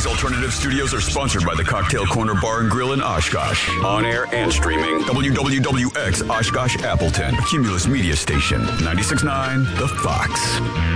These alternative studios are sponsored by the Cocktail Corner Bar and Grill in Oshkosh. On air and streaming. WWWX Oshkosh Appleton. Cumulus Media Station. 96.9 The Fox.